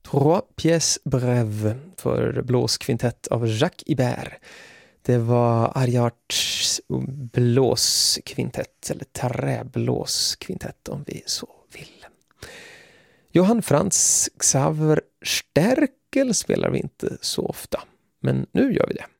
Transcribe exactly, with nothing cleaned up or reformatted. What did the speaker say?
Trois pièces brèves för blåskvintett av Jacques Ibert. Det var Ariarts blåskvintett, eller träblåskvintett om vi så vill. Johann Franz Xaver Stärkel spelar vi inte så ofta, men nu gör vi det.